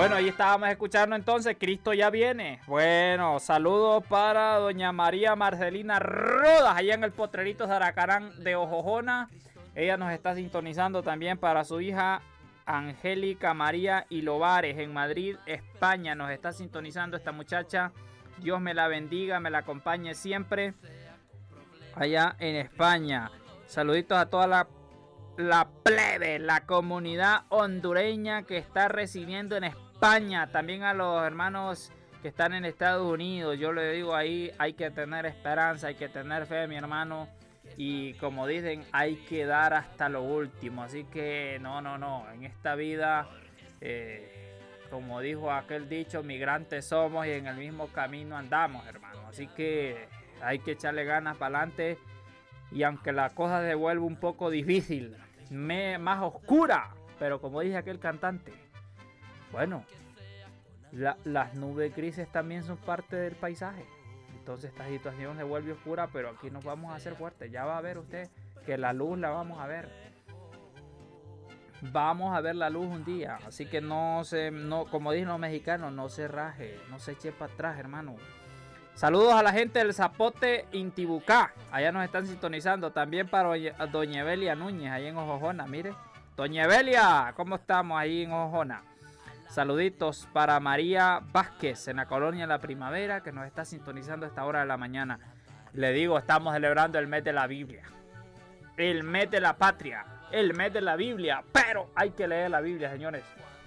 Bueno, ahí estábamos escuchando entonces, Cristo ya viene. Bueno, saludos para doña María Marcelina Rodas, allá en el Potrerito Zaracarán de Ojojona. Ella nos está sintonizando también para su hija Angélica María Ilovares en Madrid, España. Nos está sintonizando esta muchacha. Dios me la bendiga, me la acompañe siempre allá en España. Saluditos a toda la plebe, la comunidad hondureña que está recibiendo en España. También a los hermanos que están en Estados Unidos. Yo le digo ahí, hay que tener esperanza, hay que tener fe, mi hermano. Y como dicen, hay que dar hasta lo último. Así que no. En esta vida, como dijo aquel dicho, migrantes somos y en el mismo camino andamos, hermano. Así que hay que echarle ganas para adelante. Y aunque la cosa se vuelve un poco difícil, más oscura, pero como dice aquel cantante, bueno, las nubes grises también son parte del paisaje. Entonces esta situación se vuelve oscura, pero aquí nos vamos a hacer fuertes. Ya va a ver usted que la luz la vamos a ver. Vamos a ver la luz un día. Así que no, como dicen los mexicanos, no se raje, no se eche para atrás, hermano. Saludos a la gente del Zapote Intibucá. Allá nos están sintonizando. También para doña Evelia Núñez, ahí en Ojojona. Mire, doña Evelia, ¿cómo estamos ahí en Ojojona? Saluditos para María Vázquez en la colonia La Primavera, que nos está sintonizando a esta hora de la mañana. Le digo, estamos celebrando el mes de la Biblia, el mes de la patria, el mes de la Biblia. Pero hay que leer la Biblia, señores.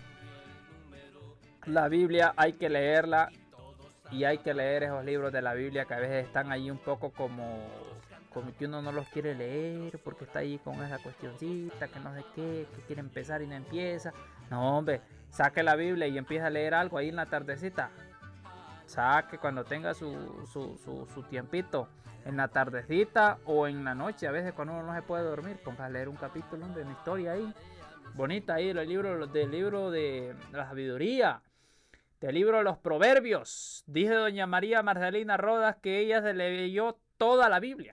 La Biblia hay que leerla. Y hay que leer esos libros de la Biblia que a veces están ahí un poco como que uno no los quiere leer porque está ahí con esa cuestioncita que no sé qué, que quiere empezar y no empieza. No, hombre, saque la Biblia y empieza a leer algo ahí en la tardecita. Saque cuando tenga su tiempito, en la tardecita o en la noche. A veces cuando uno no se puede dormir, ponga a leer un capítulo de una historia ahí, bonita ahí, del libro de la sabiduría. Del libro de los Proverbios. Dice doña María Marcelina Rodas que ella se leyó toda la Biblia.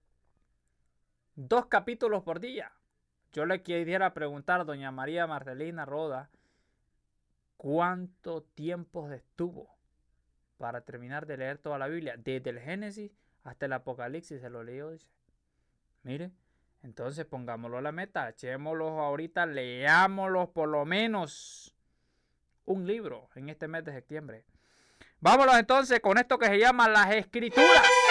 2 capítulos por día. Yo le quisiera preguntar a doña María Marcelina Rodas cuánto tiempo estuvo para terminar de leer toda la Biblia. Desde el Génesis hasta el Apocalipsis se lo leyó, dice. Mire, entonces pongámoslo a la meta. Echémoslo ahorita, leámoslos por lo menos un libro en este mes de septiembre. Vámonos entonces con esto que se llama las Escrituras.